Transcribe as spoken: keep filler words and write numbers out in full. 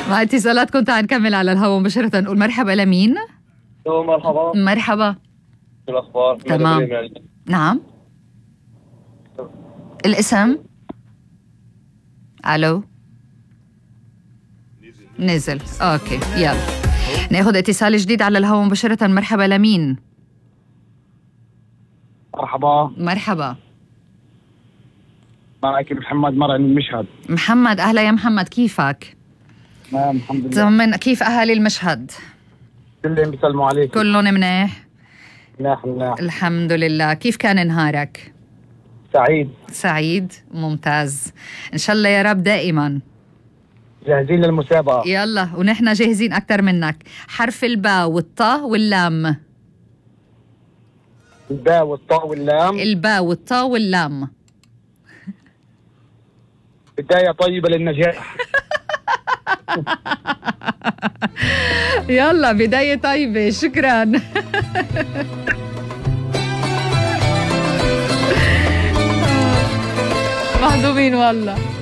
مع اتصالاتكم تعال نكمل على الهواء مباشرة. نقول مرحبا لمين؟ مرحبا. مرحبا. شو الأخبار؟ تمام. نعم. الاسم؟ ألو. نزل. أوكي يلا ناخد اتصال جديد على الهواء مباشرة. مرحبا لمين؟ مرحبا. مرحبا. معك محمد مرعي من المشهد. محمد، أهلا يا محمد، كيفك؟ نعم الحمد لله. طمن، كيف أهالي المشهد؟ كلهم بيسلموا عليك. كلهم منيح؟ منيح منيح الحمد لله. كيف كان نهارك؟ سعيد. سعيد، ممتاز، إن شاء الله يا رب دائما. جاهزين للمسابقة؟ يلا، ونحن جاهزين أكتر منك. حرف الباء والطاء واللام. الباء والطاء واللام. الباء والطاء واللام. بداية طيبة للنجاح. يلا بداية طيبة، شكرا. مهضومين والله.